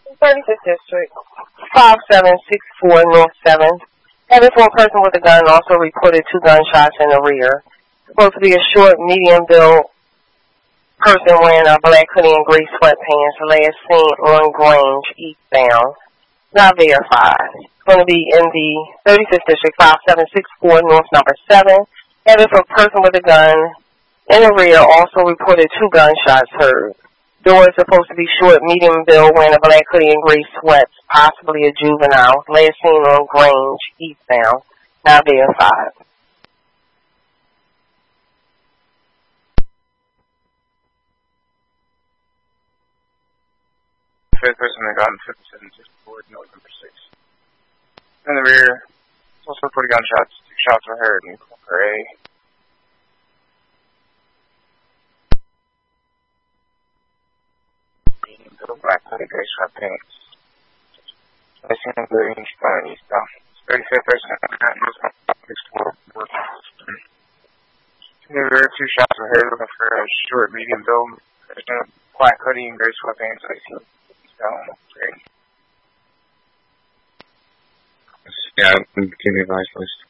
35th District, 5764 North 7. Headed for a person with a gun, also reported 2 gunshots in the rear. Supposed to be a short, medium-built person wearing a black hoodie and gray sweatpants. Last seen on Grange, eastbound. Not verified. It's going to be in the 35th District, 5764 North number 7. Headed for a person with a gun in the rear, also reported 2 gunshots heard. Door is supposed to be short, medium build, wearing a black hoodie and gray sweats, possibly a juvenile. Last seen on Grange, eastbound. Not verified. Fifth person in the gun, 5764 North number 6. In the rear, it's also reported gunshots. 2 shots were heard in Corker A. Black hoodie, gray sweatpants. I seen him going eastbound. 35th person in the gun, in the rear, 2 shots were heard, looking for a short, medium build, black hoodie and gray sweatpants. I seen eastbound. Great. Yeah, give me advice, please.